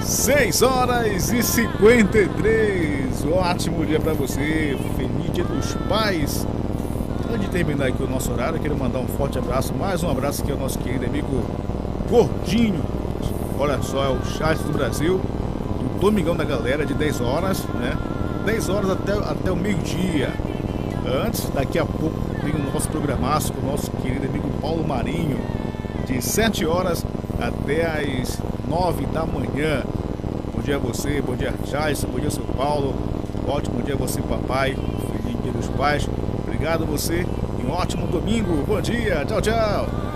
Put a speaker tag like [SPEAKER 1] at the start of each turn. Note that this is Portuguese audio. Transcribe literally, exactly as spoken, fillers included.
[SPEAKER 1] seis horas e cinquenta e três. Um ótimo dia para você. Feliz Dia dos Pais. Antes de terminar aqui o nosso horário, eu quero mandar um forte abraço, mais um abraço aqui ao nosso querido amigo Gordinho. Olha só, é o chat do Brasil, do Domingão da Galera, de dez horas, né? dez horas até, até o meio-dia. Antes, daqui a pouco, tem o nosso programaço com o nosso querido amigo Paulo Marinho, de sete horas até as nove da manhã. Bom dia a você, bom dia Charles, bom dia seu Paulo, ótimo dia a você papai, feliz Dia dos Pais, obrigado a você e um ótimo domingo, bom dia, tchau, tchau.